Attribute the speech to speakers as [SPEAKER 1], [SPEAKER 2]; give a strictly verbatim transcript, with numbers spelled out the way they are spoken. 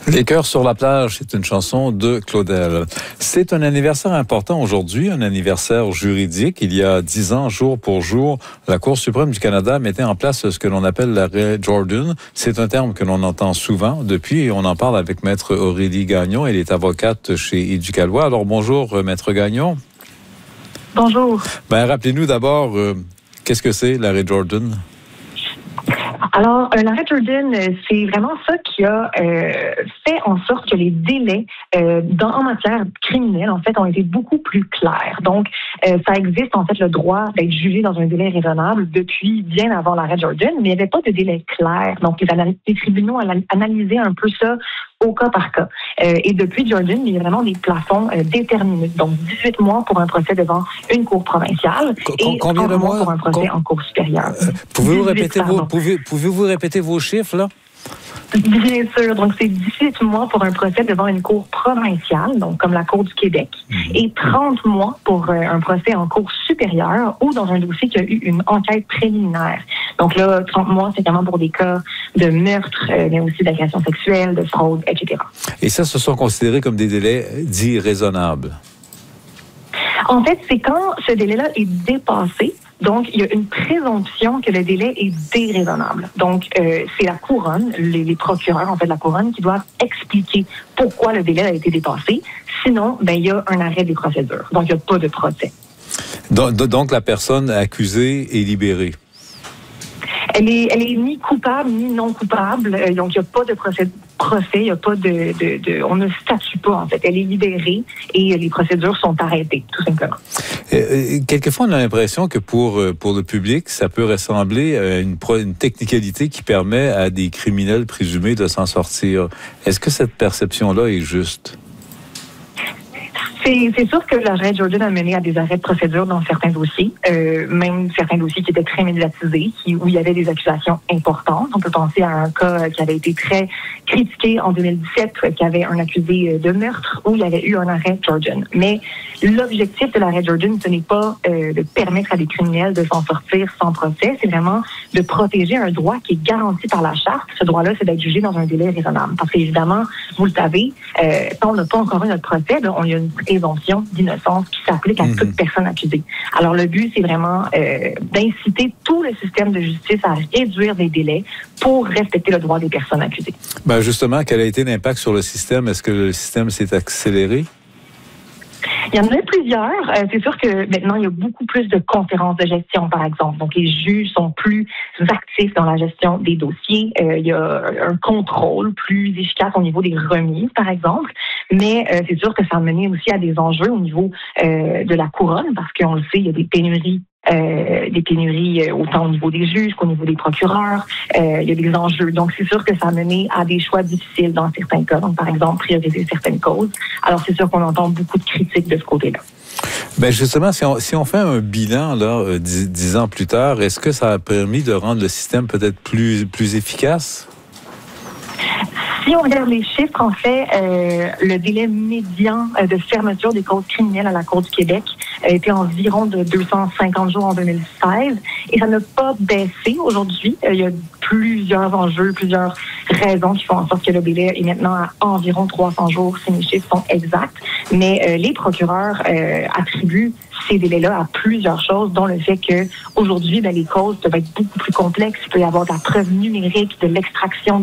[SPEAKER 1] Les cœurs sur la plage, c'est une chanson de Claudel. C'est un anniversaire important aujourd'hui, un anniversaire juridique. Il y a dix ans, jour pour jour, la Cour suprême du Canada mettait en place ce que l'on appelle l'arrêt Jordan. C'est un terme que l'on entend souvent depuis et on en parle avec Maître Aurélie Gagnon. Elle est avocate chez Éducalois. Alors bonjour, Maître Gagnon.
[SPEAKER 2] Bonjour.
[SPEAKER 1] Ben, rappelez-nous d'abord, euh, qu'est-ce que c'est l'arrêt Jordan?
[SPEAKER 2] Alors, euh, l'arrêt Jordan, euh, c'est vraiment ça qui a euh, fait en sorte que les délais euh, dans, en matière criminelle, en fait, ont été beaucoup plus clairs. Donc, euh, ça existe, en fait, le droit d'être jugé dans un délai raisonnable depuis bien avant l'arrêt Jordan, mais il n'y avait pas de délai clair. Donc, les, anal- les tribunaux analysaient un peu ça au cas par cas. Euh, et depuis Jordan, il y a vraiment des plafonds euh, déterminés. Donc, dix-huit mois pour un procès devant une cour provinciale
[SPEAKER 1] C-
[SPEAKER 2] et
[SPEAKER 1] combien de mois
[SPEAKER 2] pour un procès
[SPEAKER 1] com-
[SPEAKER 2] en cour supérieure.
[SPEAKER 1] Euh, pouvez-vous,
[SPEAKER 2] dix-huit,
[SPEAKER 1] répéter vos, pouvez, pouvez-vous répéter vos chiffres, là?
[SPEAKER 2] Bien sûr. Donc, c'est dix-huit mois pour un procès devant une cour provinciale, donc comme la Cour du Québec, mmh. et trente mois pour euh, un procès en cour supérieure ou dans un dossier qui a eu une enquête préliminaire. Donc là, trente mois, c'est vraiment pour des cas de meurtre, euh, mais aussi d'agression sexuelle, de fraude, et cetera.
[SPEAKER 1] Et ça, ce sont considérés comme des délais dits raisonnables?
[SPEAKER 2] En fait, c'est quand ce délai-là est dépassé. Donc, il y a une présomption que le délai est déraisonnable. Donc, euh, c'est la couronne, les, les procureurs, en fait, de la couronne, qui doivent expliquer pourquoi le délai a été dépassé. Sinon, ben, il y a un arrêt des procédures. Donc, il n'y a pas de procès.
[SPEAKER 1] Donc, donc, la personne accusée est libérée?
[SPEAKER 2] Elle est, elle est ni coupable ni non coupable. Euh, donc, il n'y a pas de procès. procès il n'y a pas de, de, de... On ne statue pas, en fait. Elle est libérée et les procédures sont arrêtées, tout simplement.
[SPEAKER 1] Euh, quelquefois, on a l'impression que pour, pour le public, ça peut ressembler à une, une technicalité qui permet à des criminels présumés de s'en sortir. Est-ce que cette perception-là est juste?
[SPEAKER 2] C'est, c'est sûr que l'arrêt Jordan a mené à des arrêts de procédure dans certains dossiers, euh, même certains dossiers qui étaient très médiatisés, qui, où il y avait des accusations importantes. On peut penser à un cas qui avait été très critiqué en deux mille dix-sept, qui avait un accusé de meurtre, où il y avait eu un arrêt Jordan. Mais l'objectif de l'arrêt Jordan, ce n'est pas euh, de permettre à des criminels de s'en sortir sans procès, c'est vraiment de protéger un droit qui est garanti par la charte. Ce droit-là, c'est d'être jugé dans un délai raisonnable. Parce qu'évidemment, vous le savez, euh, quand on n'a pas encore eu notre procès, là, on y a une présomption d'innocence qui s'applique à mmh. toute personne accusée. Alors, le but, c'est vraiment euh, d'inciter tout le système de justice à réduire des délais pour respecter le droit des personnes accusées.
[SPEAKER 1] Ben justement, quel a été l'impact sur le système? Est-ce que le système s'est accéléré?
[SPEAKER 2] Il y en a plusieurs. Euh, c'est sûr que maintenant, il y a beaucoup plus de conférences de gestion, par exemple. Donc, les juges sont plus actifs dans la gestion des dossiers. Euh, il y a un contrôle plus efficace au niveau des remises, par exemple. Mais euh, c'est sûr que ça a mené aussi à des enjeux au niveau euh, de la couronne, parce qu'on le sait, il y a des pénuries. Euh, des pénuries euh, autant au niveau des juges qu'au niveau des procureurs. Euh, il y a des enjeux. Donc, c'est sûr que ça a mené à des choix difficiles dans certains cas. Donc, par exemple, prioriser certaines causes. Alors, c'est sûr qu'on entend beaucoup de critiques de ce côté-là.
[SPEAKER 1] Ben justement, si on, si on fait un bilan là, euh, dix, dix ans plus tard, est-ce que ça a permis de rendre le système peut-être plus, plus efficace?
[SPEAKER 2] Si on regarde les chiffres, en fait, euh, le délai médian euh, de fermeture des causes criminelles à la Cour du Québec a été environ de deux cent cinquante jours en deux mille seize et ça n'a pas baissé aujourd'hui. Euh, il y a plusieurs enjeux, plusieurs raisons qui font en sorte que le délai est maintenant à environ trois cents jours si mes chiffres sont exacts. Mais euh, les procureurs euh, attribuent ces délais-là à plusieurs choses, dont le fait que aujourd'hui, ben, les causes peuvent être beaucoup plus complexes. Il peut y avoir de la preuve numérique, de l'extraction